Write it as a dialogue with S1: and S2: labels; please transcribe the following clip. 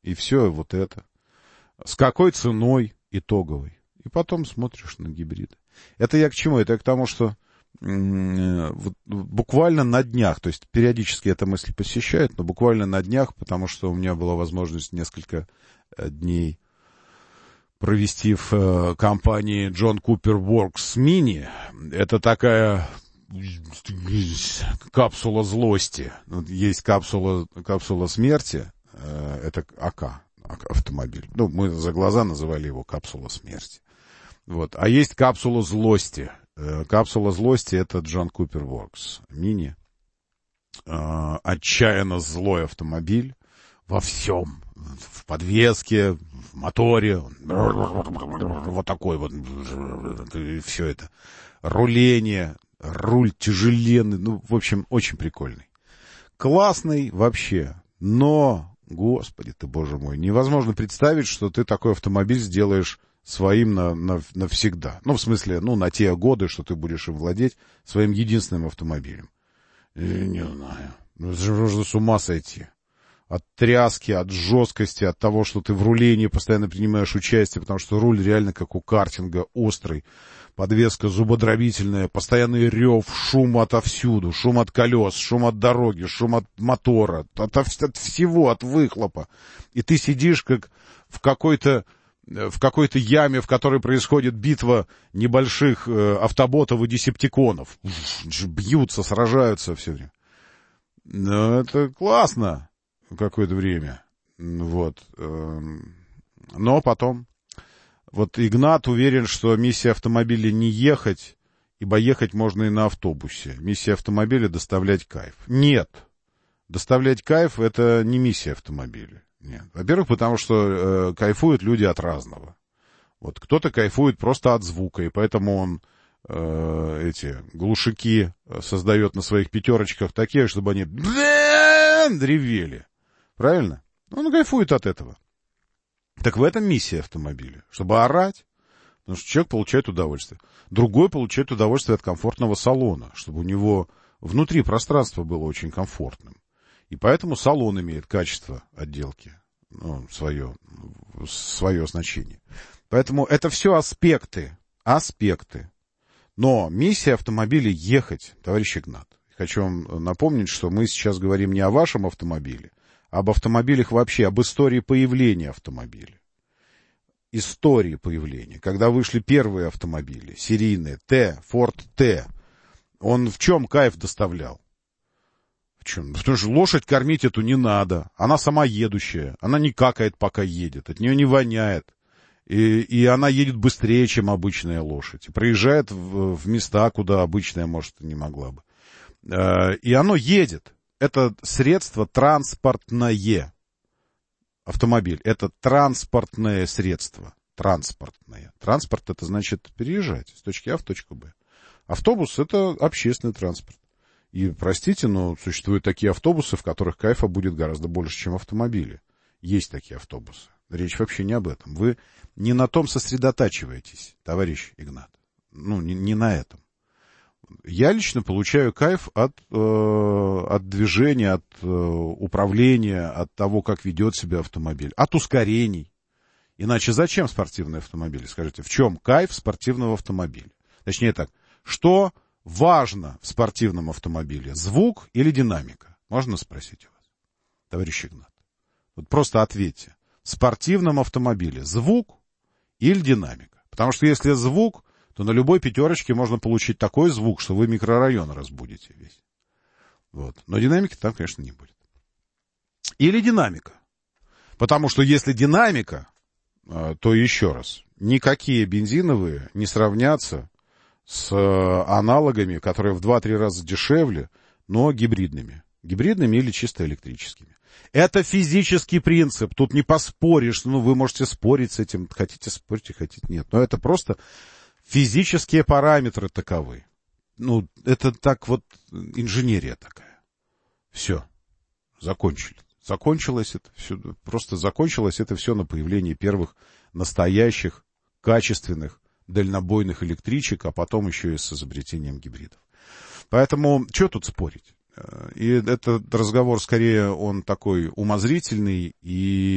S1: и все вот это. С какой ценой итоговой. И потом смотришь на гибриды. Это я к чему? Это я к тому, что буквально на днях, то есть периодически эта мысль посещает, но буквально на днях, потому что у меня была возможность несколько дней провести в компании John Cooper Works Mini. Это такая капсула злости. Есть капсула смерти, это АК, автомобиль. Ну, мы за глаза называли его капсула смерти. Вот. А есть капсула злости. Капсула злости — это John Cooper Works Mini. Отчаянно злой автомобиль во всем. В подвеске, в моторе. Вот такой вот. Все это. Руление. Руль тяжеленный. Ну, в общем, очень прикольный. Классный вообще. Но, господи ты, боже мой, невозможно представить, что ты такой автомобиль сделаешь своим навсегда. Ну, в смысле, на те годы, что ты будешь им владеть своим единственным автомобилем. Не знаю. Можно с ума сойти. От тряски, от жесткости, от того, что ты в рулении постоянно принимаешь участие, потому что руль реально как у картинга, острый. Подвеска зубодробительная, постоянный рев, шум отовсюду, шум от колес, шум от дороги, шум от мотора, от всего, от выхлопа. И ты сидишь как в какой-то яме, в которой происходит битва небольших автоботов и десептиконов. Бьются, сражаются все время. Но это классно какое-то время. Вот. Но потом... Вот Игнат уверен, что миссия автомобиля не ехать, ибо ехать можно и на автобусе. Миссия автомобиля — доставлять кайф. Нет. Доставлять кайф — это не миссия автомобиля. Нет. Во-первых, потому что кайфуют люди от разного. Вот кто-то кайфует просто от звука, и поэтому он эти глушаки создает на своих пятерочках такие, чтобы они ревели. Правильно? Он кайфует от этого. Так в этом миссия автомобиля. Чтобы орать, потому что человек получает удовольствие. Другой получает удовольствие от комфортного салона, чтобы у него внутри пространство было очень комфортным. И поэтому салон имеет качество отделки, свое значение. Поэтому это все аспекты. Но миссия автомобиля — ехать, товарищ Игнат. Хочу вам напомнить, что мы сейчас говорим не о вашем автомобиле, а об автомобилях вообще, об истории появления автомобиля. Истории появления. Когда вышли первые автомобили, серийные, Ford T, он в чем кайф доставлял? В чем? Потому что лошадь кормить эту не надо. Она сама едущая. Она не какает, пока едет. От нее не воняет. И она едет быстрее, чем обычная лошадь. И проезжает в места, куда обычная, может, не могла бы. И оно едет. Это средство транспортное. Автомобиль — это транспортное средство. Транспортное. Транспорт — это значит переезжать с точки А в точку Б. Автобус — это общественный транспорт. И, простите, но существуют такие автобусы, в которых кайфа будет гораздо больше, чем автомобили. Есть такие автобусы. Речь вообще не об этом. Вы не на том сосредотачиваетесь, товарищ Игнат. Не на этом. Я лично получаю кайф от движения, от управления, от того, как ведет себя автомобиль, от ускорений. Иначе зачем спортивные автомобили? Скажите, в чем кайф спортивного автомобиля? Точнее так, что важно в спортивном автомобиле? Звук или динамика? Можно спросить у вас, товарищ Игнат? Вот просто ответьте. В спортивном автомобиле звук или динамика? Потому что если звук, то на любой пятерочке можно получить такой звук, что вы микрорайон разбудите весь. Вот. Но динамики там, конечно, не будет. Или динамика. Потому что если динамика, то еще раз, никакие бензиновые не сравнятся с аналогами, которые в 2-3 раза дешевле, но гибридными. Гибридными или чисто электрическими. Это физический принцип. Тут не поспоришь. Вы можете спорить с этим. Хотите спорьте, хотите нет. Но это просто... Физические параметры таковы. Это так вот, инженерия такая. Все. Закончили. Закончилось это все. Просто закончилось это все на появлении первых настоящих, качественных, дальнобойных электричек, а потом еще и с изобретением гибридов. Поэтому, что тут спорить? И этот разговор, скорее, он такой умозрительный и